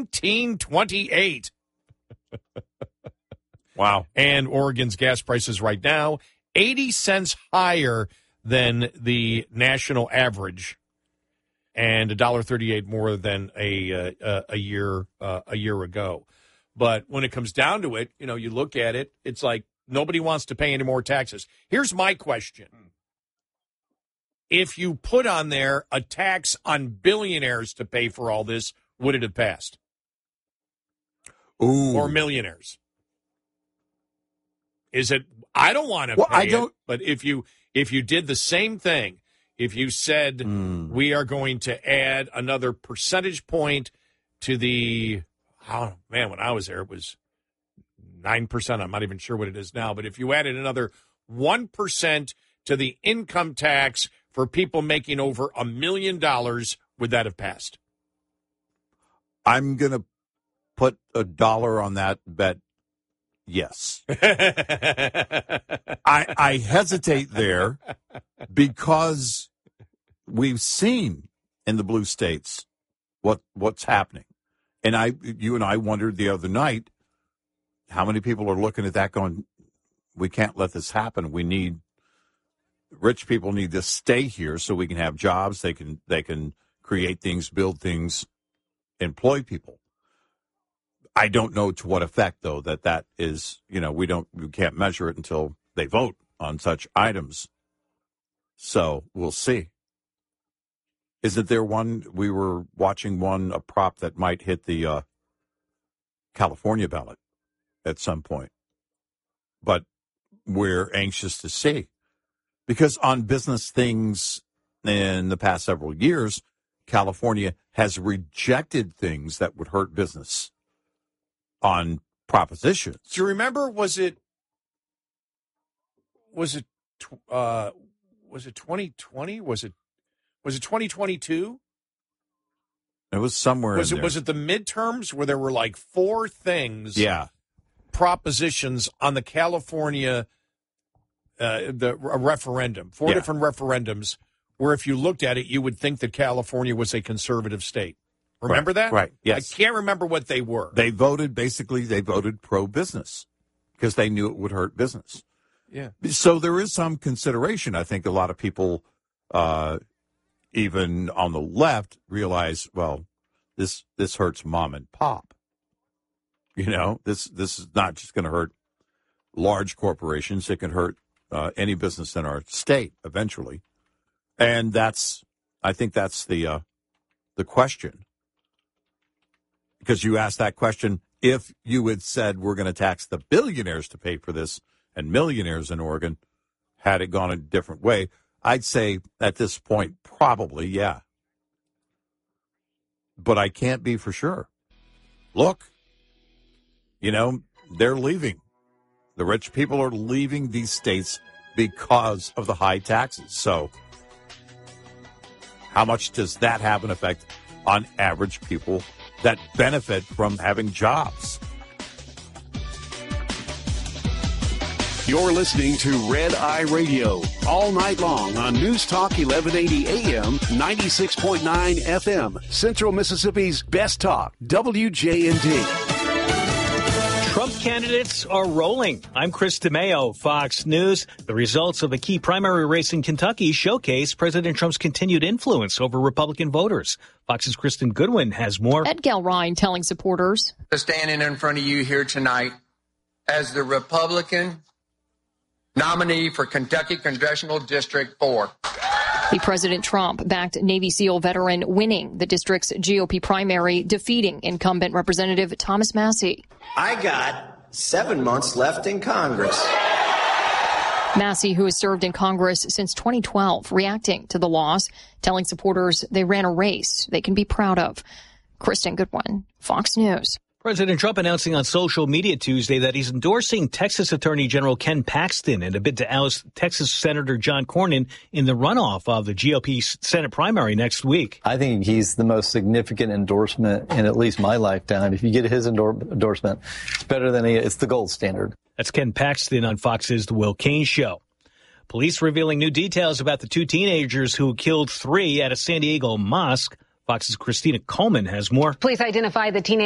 $19.28. Wow. And Oregon's gas prices right now, 80 cents higher than the national average, and $1.38 more than a year ago. But when it comes down to it, you look at it, it's like nobody wants to pay any more taxes. Here's my question. If you put on there a tax on billionaires to pay for all this, would it have passed? Ooh. Or millionaires? Is it? I don't want to pay it, but if you did the same thing, if you said we are going to add another percentage point to the, when I was there, it was 9%. I'm not even sure what it is now. But if you added another 1% to the income tax for people making over $1 million, would that have passed? I'm going to put $1 on that bet. Yes. I hesitate there because we've seen in the blue states what's happening. And you and I wondered the other night how many people are looking at that going, we can't let this happen. Rich people need to stay here so we can have jobs. They can create things, build things, employ people. I don't know to what effect, though, that is, we can't measure it until they vote on such items. So we'll see. Isn't there we were watching a prop that might hit the California ballot at some point. But we're anxious to see. Because on business things in the past several years, California has rejected things that would hurt business on propositions. Do you remember? Was it 2020? Was it 2022? It was somewhere. Was it the midterms where there were like 4 things? Yeah. Propositions on the California referendum. 4 different referendums where if you looked at it, you would think that California was a conservative state. Remember that? Right, yes. I can't remember what they were. They voted pro-business because they knew it would hurt business. Yeah. So there is some consideration. I think a lot of people, even on the left, realize, well, this hurts mom and pop. This is not just going to hurt large corporations. It can hurt any business in our state eventually. And I think that's the question. Because you asked that question, if you had said we're going to tax the billionaires to pay for this and millionaires in Oregon, had it gone a different way, I'd say at this point, probably, yeah. But I can't be for sure. Look, they're leaving. The rich people are leaving these states because of the high taxes. So how much does that have an effect on average people that benefit from having jobs? You're listening to Red Eye Radio all night long on News Talk 1180 AM, 96.9 FM, Central Mississippi's best talk, WJND. Trump candidates are rolling. I'm Chris DeMeo, Fox News. The results of a key primary race in Kentucky showcase President Trump's continued influence over Republican voters. Fox's Kristen Goodwin has more. Ed Galrine telling supporters. Standing in front of you here tonight as the Republican nominee for Kentucky Congressional District 4. The President Trump-backed Navy SEAL veteran winning the district's GOP primary, defeating incumbent Representative Thomas Massie. I got 7 months left in Congress. Massie, who has served in Congress since 2012, reacting to the loss, telling supporters they ran a race they can be proud of. Kristen Goodwin, Fox News. President Trump announcing on social media Tuesday that he's endorsing Texas Attorney General Ken Paxton in a bid to oust Texas Senator John Cornyn in the runoff of the GOP Senate primary next week. I think he's the most significant endorsement in at least my lifetime. If you get his endorsement, it's better than it's the gold standard. That's Ken Paxton on Fox's The Will Cain Show. Police revealing new details about the 2 teenagers who killed 3 at a San Diego mosque. Fox's Christina Coleman has more. Police identify the teenagers